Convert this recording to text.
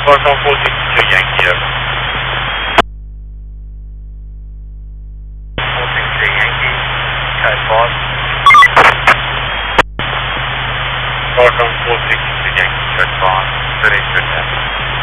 Welcome 46 to Yankee. 46 to Yankee. Code 5. Welcome 46 to Yankee. Code 5. 30 to 10.